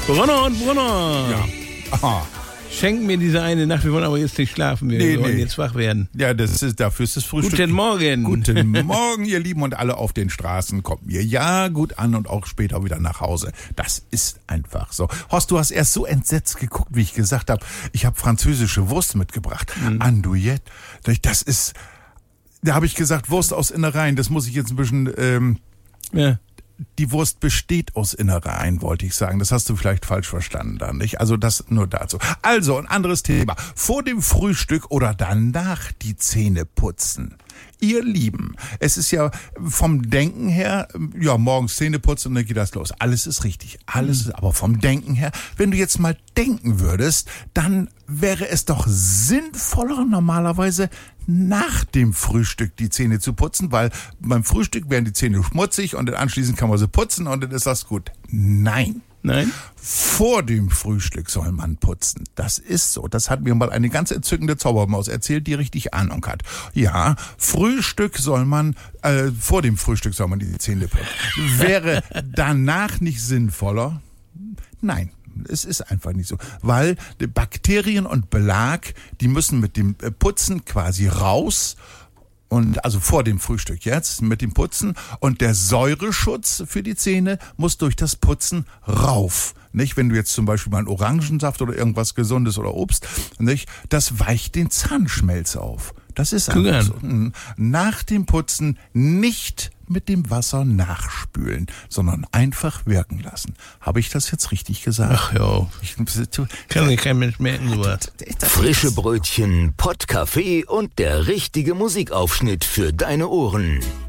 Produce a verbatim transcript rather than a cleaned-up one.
Brunner und Brunner. Ja. Aha. Schenken mir diese eine Nacht, wir wollen aber jetzt nicht schlafen, wir Nee, wollen nee. jetzt wach werden. Ja, das ist, dafür ist das Frühstück. Guten Morgen. Guten Morgen, ihr Lieben, und alle auf den Straßen. Kommt mir ja gut an und auch später wieder nach Hause. Das ist einfach so. Horst, du hast erst so entsetzt geguckt, wie ich gesagt habe. Ich habe französische Wurst mitgebracht. Mhm. Andouillette. Das ist, da habe ich gesagt, Wurst aus Innereien. Das muss ich jetzt ein bisschen... Ähm, Ja. Die Wurst besteht aus Innereien, wollte ich sagen. Das hast du vielleicht falsch verstanden dann, nicht? Also das nur dazu. Also, ein anderes Thema. Vor dem Frühstück oder danach die Zähne putzen. Ihr Lieben, es ist ja vom Denken her, ja, morgens Zähne putzen und dann geht das los. Alles ist richtig. Alles ist, aber vom Denken her, wenn du jetzt mal denken würdest, dann wäre es doch sinnvoller normalerweise nach dem Frühstück die Zähne zu putzen, weil beim Frühstück werden die Zähne schmutzig und dann anschließend kann man sie putzen und dann ist das gut. Nein. Nein? Vor dem Frühstück soll man putzen. Das ist so. Das hat mir mal eine ganz entzückende Zaubermaus erzählt, die richtig Ahnung hat. Ja, Frühstück soll man, äh, vor dem Frühstück soll man die Zähne putzen. Wäre danach nicht sinnvoller? Nein. Es ist einfach nicht so, weil die Bakterien und Belag, die müssen mit dem Putzen quasi raus. Und also vor dem Frühstück jetzt mit dem Putzen, und der Säureschutz für die Zähne muss durch das Putzen rauf. Nicht, wenn du jetzt zum Beispiel mal einen Orangensaft oder irgendwas Gesundes oder Obst, nicht, das weicht den Zahnschmelz auf. Das ist einfach so. Nach dem Putzen nicht mit dem Wasser nachspülen, sondern einfach wirken lassen. Habe ich das jetzt richtig gesagt? Ach ja, ich, kann mir kein Mensch merken, sowas. Frische Brötchen, Pottkaffee und der richtige Musikaufschnitt für deine Ohren.